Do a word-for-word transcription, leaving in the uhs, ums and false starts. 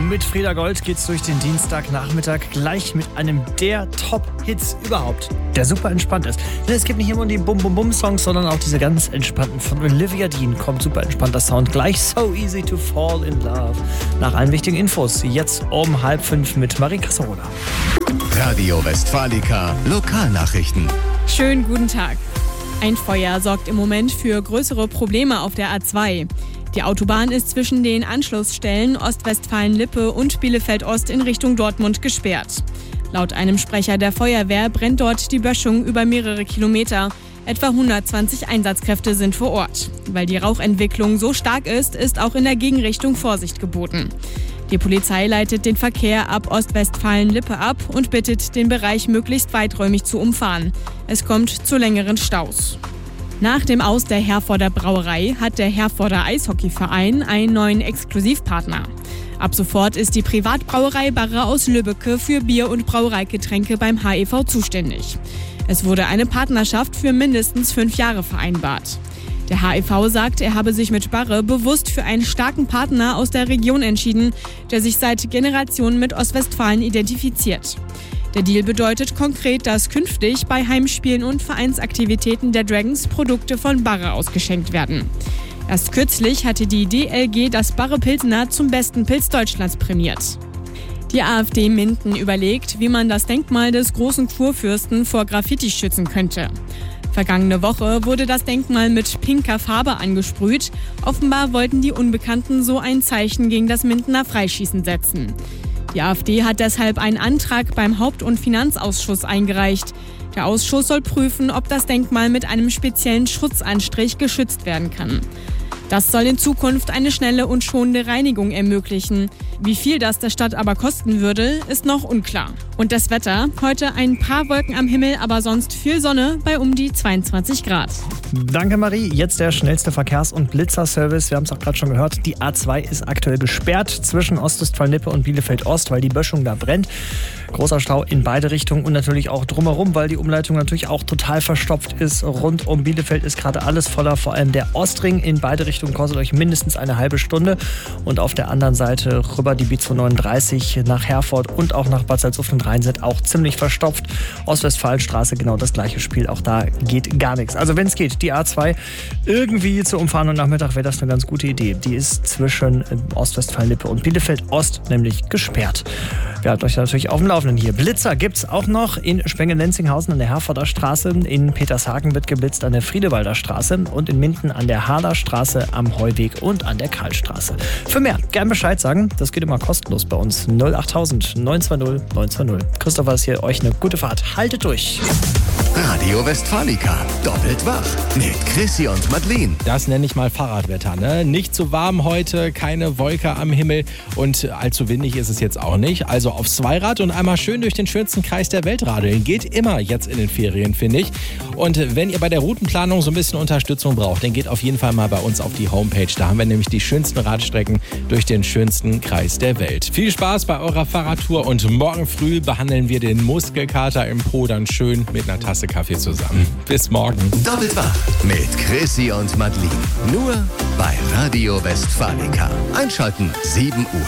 Mit Frieda Gold geht's durch den Dienstagnachmittag gleich mit einem der Top-Hits überhaupt, der super entspannt ist. Denn es gibt nicht immer die Bum-Bum-Bum-Songs, sondern auch diese ganz entspannten. Von Olivia Dean kommt super entspannter Sound. Gleich So Easy to Fall in Love. Nach allen wichtigen Infos jetzt um halb fünf mit Marie Casserola. Radio Westfalica Lokalnachrichten. Schönen guten Tag. Ein Feuer sorgt im Moment für größere Probleme auf der A zwei. Die Autobahn ist zwischen den Anschlussstellen Ostwestfalen-Lippe und Bielefeld-Ost in Richtung Dortmund gesperrt. Laut einem Sprecher der Feuerwehr brennt dort die Böschung über mehrere Kilometer. Etwa hundertzwanzig Einsatzkräfte sind vor Ort. Weil die Rauchentwicklung so stark ist, ist auch in der Gegenrichtung Vorsicht geboten. Die Polizei leitet den Verkehr ab Ostwestfalen-Lippe ab und bittet, den Bereich möglichst weiträumig zu umfahren. Es kommt zu längeren Staus. Nach dem Aus der Herforder Brauerei hat der Herforder Eishockeyverein einen neuen Exklusivpartner. Ab sofort ist die Privatbrauerei Barre aus Lübbecke für Bier- und Brauereigetränke beim H E V zuständig. Es wurde eine Partnerschaft für mindestens fünf Jahre vereinbart. Der H E V sagt, er habe sich mit Barre bewusst für einen starken Partner aus der Region entschieden, der sich seit Generationen mit Ostwestfalen identifiziert. Der Deal bedeutet konkret, dass künftig bei Heimspielen und Vereinsaktivitäten der Dragons Produkte von Barre ausgeschenkt werden. Erst kürzlich hatte die D L G das Barre Pilsener zum besten Pilz Deutschlands prämiert. Die AfD Minden überlegt, wie man das Denkmal des großen Kurfürsten vor Graffiti schützen könnte. Vergangene Woche wurde das Denkmal mit pinker Farbe angesprüht. Offenbar wollten die Unbekannten so ein Zeichen gegen das Mindener Freischießen setzen. Die AfD hat deshalb einen Antrag beim Haupt- und Finanzausschuss eingereicht. Der Ausschuss soll prüfen, ob das Denkmal mit einem speziellen Schutzanstrich geschützt werden kann. Das soll in Zukunft eine schnelle und schonende Reinigung ermöglichen. Wie viel das der Stadt aber kosten würde, ist noch unklar. Und das Wetter? Heute ein paar Wolken am Himmel, aber sonst viel Sonne bei um die zweiundzwanzig Grad. Danke Marie. Jetzt der schnellste Verkehrs- und Blitzerservice. Wir haben es auch gerade schon gehört. Die A zwei ist aktuell gesperrt zwischen Ostwestfalen-Lippe und Bielefeld-Ost, weil die Böschung da brennt. Großer Stau in beide Richtungen und natürlich auch drumherum, weil die Umleitung natürlich auch total verstopft ist. Rund um Bielefeld ist gerade alles voller. Vor allem der Ostring in beide Richtungen kostet euch mindestens eine halbe Stunde. Und auf der anderen Seite rüber die B zweihundertneununddreißig nach Herford und auch nach Bad Salzuflen und Rhein sind auch ziemlich verstopft. Ostwestfalenstraße genau das gleiche Spiel. Auch da geht gar nichts. Also wenn es geht, die A zwei irgendwie zu umfahren und Nachmittag wäre das eine ganz gute Idee. Die ist zwischen Ostwestfalen-Lippe und Bielefeld-Ost nämlich gesperrt. Wir halten euch natürlich auf dem Laufenden hier. Blitzer gibt's auch noch in Spenge-Lenzinghausen an der Herforder Straße. In Petershagen wird geblitzt an der Friedewalder Straße und in Minden an der Hader Straße, am Heuweg und an der Karlstraße. Für mehr gern Bescheid sagen. Das geht immer kostenlos bei uns. null achttausend neun zwei null neun zwei null. Christopher ist hier. Euch eine gute Fahrt. Haltet durch. Radio Westfalica doppelt wach mit Chrissy und Madeleine. Das nenne ich mal Fahrradwetter, ne? Nicht zu warm heute, keine Wolke am Himmel und allzu windig ist es jetzt auch nicht. Also aufs Zweirad und einmal schön durch den schönsten Kreis der Welt radeln. Geht immer jetzt in den Ferien, finde ich. Und wenn ihr bei der Routenplanung so ein bisschen Unterstützung braucht, dann geht auf jeden Fall mal bei uns auf die Homepage. Da haben wir nämlich die schönsten Radstrecken durch den schönsten Kreis der Welt. Viel Spaß bei eurer Fahrradtour und morgen früh behandeln wir den Muskelkater im Po dann schön mit einer Tasse Kaffee zusammen. Bis morgen. Doppelt wach mit Chrissy und Madeleine. Nur bei Radio Westfalica. Einschalten sieben Uhr.